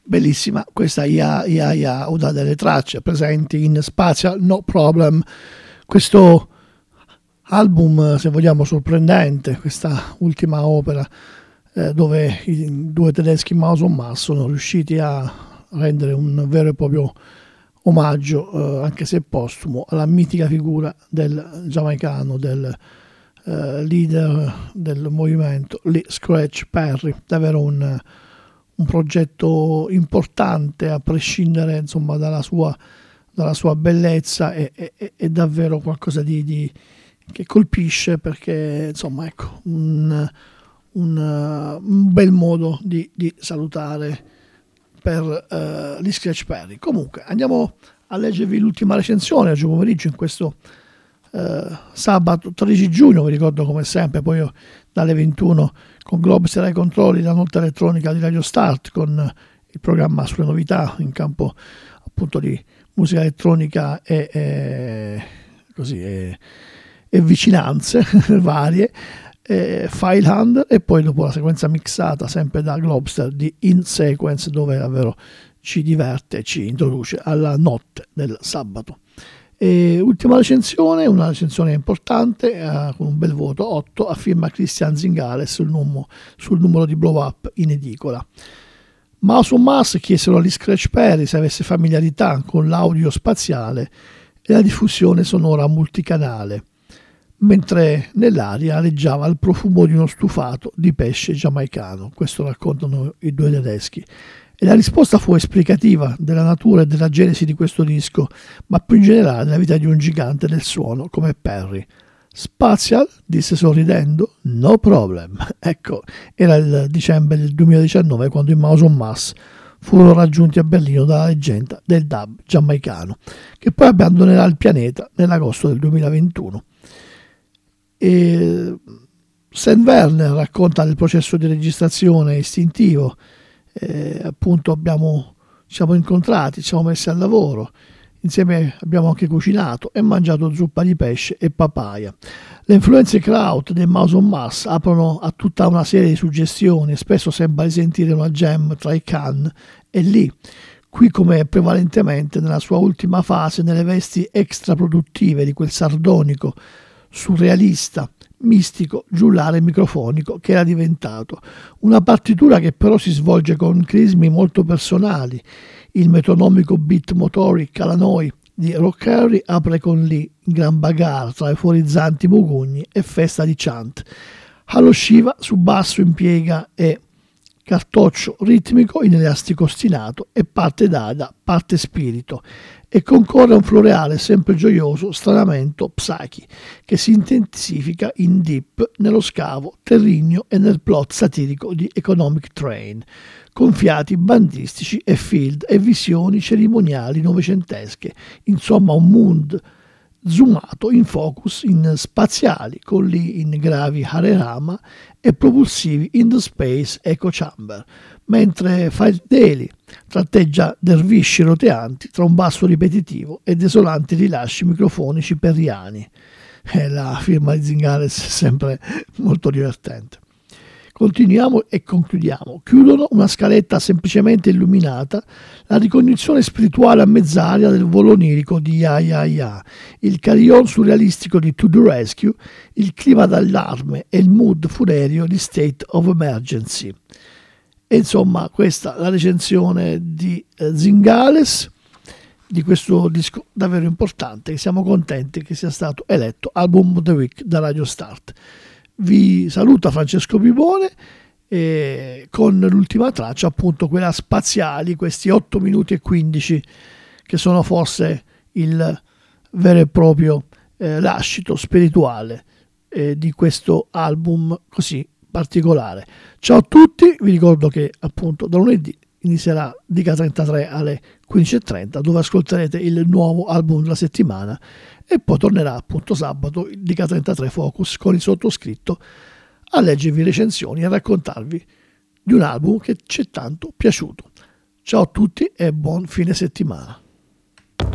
Bellissima questa Ya, una delle tracce presenti in Spatial No Problem, questo album, se vogliamo, sorprendente, questa ultima opera dove i due tedeschi Mouse on Mars sono riusciti a rendere un vero e proprio omaggio, anche se postumo, alla mitica figura del giamaicano, del leader del movimento Lee Scratch Perry. Davvero un progetto importante, a prescindere insomma dalla sua bellezza, è davvero qualcosa che colpisce, perché insomma ecco un bel modo di salutare per gli Scratch Perry. Comunque andiamo a leggervi l'ultima recensione oggi pomeriggio, in questo sabato 13 giugno. Vi ricordo come sempre poi io dalle 21 con Globster ai controlli, la notte elettronica di Radio Start, con il programma sulle novità in campo appunto di musica elettronica e vicinanze varie, File Hunter, e poi dopo la sequenza mixata sempre da Globster di In Sequence, dove davvero ci diverte e ci introduce alla notte del sabato. E ultima recensione, una recensione importante, con un bel voto 8 a firma Christian Zingales sul numero di Blow Up in edicola. Mouse on Mars chiesero agli Scratch Perry se avesse familiarità con l'audio spaziale e la diffusione sonora multicanale, mentre nell'aria aleggiava il profumo di uno stufato di pesce giamaicano. Questo raccontano i due tedeschi. E la risposta fu esplicativa della natura e della genesi di questo disco, ma più in generale della vita di un gigante del suono come Perry. Spatial, disse sorridendo, no problem. Ecco, era il dicembre del 2019 quando i Mouse on Mars furono raggiunti a Berlino dalla leggenda del dub giamaicano, che poi abbandonerà il pianeta nell'agosto del 2021. E Sam Werner racconta del processo di registrazione istintivo. Appunto ci siamo incontrati, ci siamo messi al lavoro, insieme abbiamo anche cucinato e mangiato zuppa di pesce e papaya. Le influenze kraut dei Mouse on Mars aprono a tutta una serie di suggestioni e spesso sembra di sentire una jam tra i Can e Lee, qui come prevalentemente nella sua ultima fase, nelle vesti extraproduttive di quel sardonico, surrealista, mistico giullare microfonico che era diventato. Una partitura che però si svolge con crismi molto personali. Il metronomico beat motoric alla noi di Rock Harry apre con Lee in gran bagarre tra euforizzanti mugugni e festa di chant. Allo Shiva su basso impiega e cartoccio ritmico in elastico ostinato e parte dada, parte spirito, e concorre a un floreale sempre gioioso stranamento psyche che si intensifica in deep nello scavo terrigno e nel plot satirico di Economic Train, con fiati bandistici e field e visioni cerimoniali novecentesche, insomma un mood zoomato in focus in spaziali, con lì in gravi Hare Rama e propulsivi in the space echo chamber, mentre Fight Daily tratteggia dervisci roteanti tra un basso ripetitivo e desolanti rilasci microfonici perriani. La firma di Zingales è sempre molto divertente. Continuiamo e concludiamo. Chiudono una scaletta semplicemente illuminata, la ricognizione spirituale a mezz'aria del volo onirico di Ya, il carillon surrealistico di To The Rescue, il clima d'allarme e il mood funerio di State of Emergency. E insomma, questa è la recensione di Zingales, di questo disco davvero importante, che siamo contenti che sia stato eletto Album of the Week da Radio Start. Vi saluta Francesco Pipone con l'ultima traccia, appunto quella spaziali, questi 8 minuti e 15 che sono forse il vero e proprio lascito spirituale di questo album così particolare. Ciao a tutti, vi ricordo che appunto da lunedì inizierà Dica 33 alle 15:30, dove ascolterete il nuovo album della settimana, e poi tornerà appunto sabato il Dica 33 Focus con il sottoscritto a leggervi recensioni e a raccontarvi di un album che ci è tanto piaciuto. Ciao a tutti e buon fine settimana.